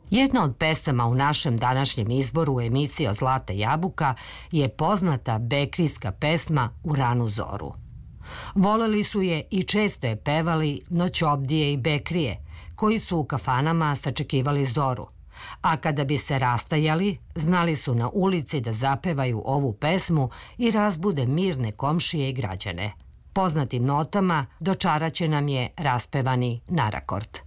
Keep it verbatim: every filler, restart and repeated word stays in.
Jedna od pesama u našem današnjem izboru u emisiji Zlata jabuka je poznata bekrijska pesma U ranu zoru. Voleli su je i često je pevali noćobdije i bekrije, koji su u kafanama sačekivali zoru, a kada bi se rastajali, znali su na ulici da zapevaju ovu pesmu i razbude mirne komšije i građane. Poznatim notama dočaraće nam je raspevani narakord.